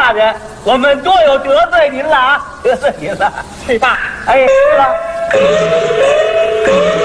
大人，我们多有得罪您了啊，得罪您了。 去吧。 哎，是了。